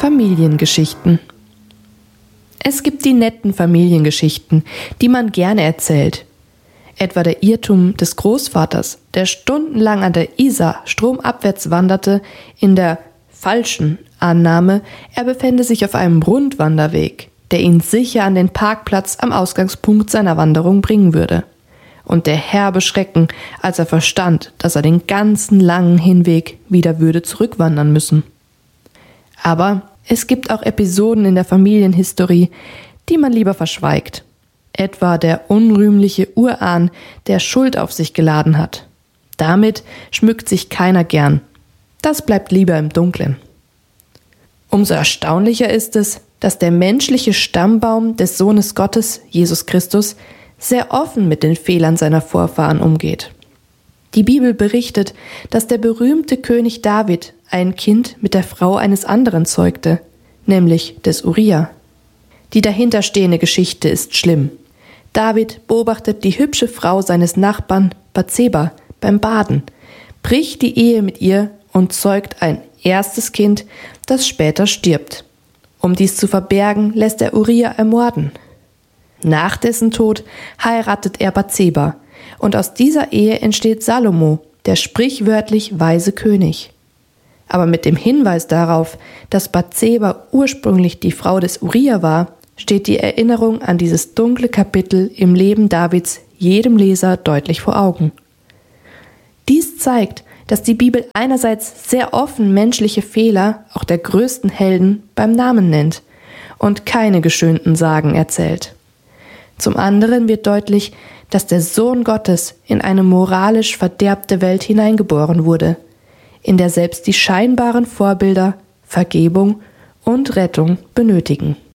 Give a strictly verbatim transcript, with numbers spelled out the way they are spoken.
Familiengeschichten. Es gibt die netten Familiengeschichten, die man gerne erzählt. Etwa der Irrtum des Großvaters, der stundenlang an der Isar stromabwärts wanderte, in der falschen Annahme, er befände sich auf einem Rundwanderweg, der ihn sicher an den Parkplatz am Ausgangspunkt seiner Wanderung bringen würde. Und der herbe Schrecken, als er verstand, dass er den ganzen langen Hinweg wieder würde zurückwandern müssen. Aber es gibt auch Episoden in der Familienhistorie, die man lieber verschweigt. Etwa der unrühmliche Urahn, der Schuld auf sich geladen hat. Damit schmückt sich keiner gern. Das bleibt lieber im Dunkeln. Umso erstaunlicher ist es, dass der menschliche Stammbaum des Sohnes Gottes, Jesus Christus, sehr offen mit den Fehlern seiner Vorfahren umgeht. Die Bibel berichtet, dass der berühmte König David ein Kind mit der Frau eines anderen zeugte, nämlich des Uria. Die dahinterstehende Geschichte ist schlimm. David beobachtet die hübsche Frau seines Nachbarn Bathseba beim Baden, bricht die Ehe mit ihr und zeugt ein erstes Kind, das später stirbt. Um dies zu verbergen, lässt er Uria ermorden. Nach dessen Tod heiratet er Bathseba, und aus dieser Ehe entsteht Salomo, der sprichwörtlich weise König. Aber mit dem Hinweis darauf, dass Bathseba ursprünglich die Frau des Uria war, steht die Erinnerung an dieses dunkle Kapitel im Leben Davids jedem Leser deutlich vor Augen. Dies zeigt, dass die Bibel einerseits sehr offen menschliche Fehler, auch der größten Helden, beim Namen nennt und keine geschönten Sagen erzählt. Zum anderen wird deutlich, dass der Sohn Gottes in eine moralisch verderbte Welt hineingeboren wurde, in der selbst die scheinbaren Vorbilder Vergebung und Rettung benötigen.